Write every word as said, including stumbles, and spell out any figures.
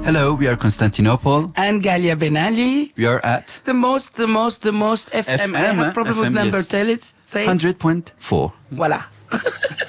Hello, we are Constantinople. And Galia Ben Ali. We are at The most, the most, the most F M. F M, I have problem F M, with number. yes. Tell it. Say. one hundred point four. Voila.